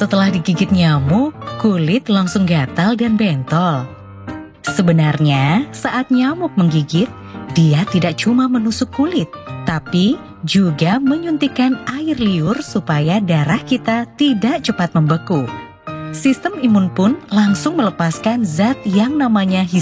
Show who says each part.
Speaker 1: Setelah digigit nyamuk, kulit langsung gatal dan bentol. Sebenarnya, saat nyamuk menggigit, dia tidak cuma menusuk kulit, tapi juga menyuntikkan air liur supaya darah kita tidak cepat membeku. Sistem imun pun langsung melepaskan zat yang namanya